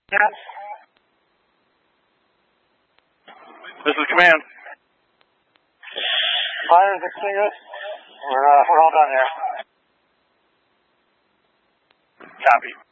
Yes. This is command. Fire's extinguished. We're all done here. Copy.